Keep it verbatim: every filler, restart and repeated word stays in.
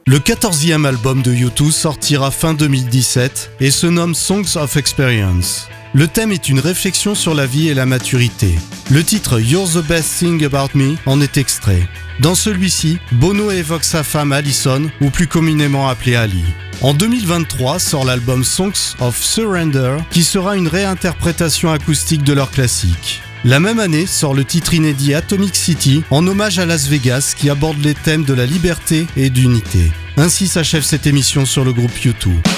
Le quatorzième album de U deux sortira fin deux mille dix-sept et se nomme Songs of Experience. Le thème est une réflexion sur la vie et la maturité. Le titre You're the Best Thing About Me en est extrait. Dans celui-ci, Bono évoque sa femme Alison, ou plus communément appelée Ali. En deux mille vingt-trois sort l'album Songs of Surrender, qui sera une réinterprétation acoustique de leur classique. La même année sort le titre inédit Atomic City, en hommage à Las Vegas, qui aborde les thèmes de la liberté et d'unité. Ainsi s'achève cette émission sur le groupe U deux.